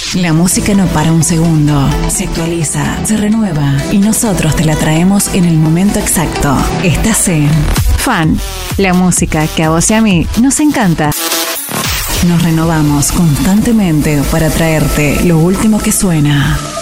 La música no para un segundo, se actualiza, se renueva y nosotros te la traemos en el momento exacto. Estás en Fan, la música que a vos y a mí nos encanta. Nos renovamos constantemente para traerte lo último que suena.